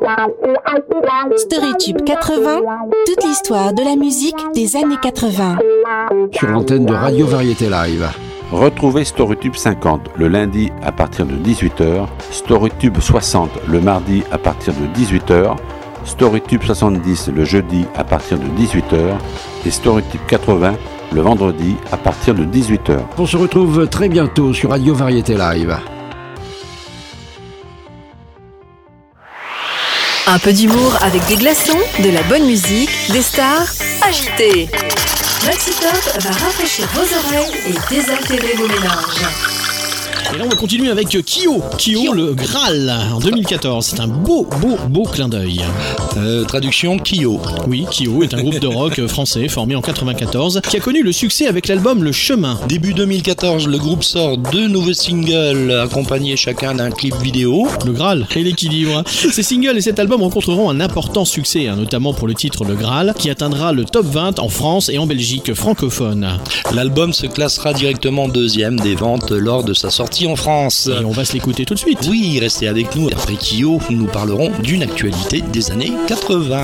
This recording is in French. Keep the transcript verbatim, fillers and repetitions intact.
Storytube quatre-vingts, toute l'histoire de la musique des années quatre-vingts. Sur l'antenne de Radio Variété Live. Retrouvez Storytube cinquante le lundi à partir de dix-huit heures, Storytube soixante le mardi à partir de dix-huit heures, Storytube soixante-dix le jeudi à partir de dix-huit heures et Storytube quatre-vingts le vendredi à partir de dix-huit heures. On se retrouve très bientôt sur Radio Variété Live. Un peu d'humour avec des glaçons, de la bonne musique, des stars agitées. Maxi-Top va rafraîchir vos oreilles et désaltérer vos mélanges. Et là on va continuer avec Kyo, Kyo le Graal en deux mille quatorze. C'est un beau, beau, beau clin d'œil. Euh, traduction Kyo. Oui, Kyo est un groupe de rock français formé en quatre-vingt-quatorze qui a connu le succès avec l'album Le Chemin. Début deux mille quatorze, le groupe sort deux nouveaux singles accompagnés chacun d'un clip vidéo. Le Graal et l'équilibre. Ces singles et cet album rencontreront un important succès, hein, notamment pour le titre Le Graal qui atteindra le top vingt en France et en Belgique francophone. L'album se classera directement deuxième des ventes lors de sa sortie en France. Et on va se l'écouter tout de suite. Oui, restez avec nous. Après Kyo, nous parlerons d'une actualité des années quatre-vingts.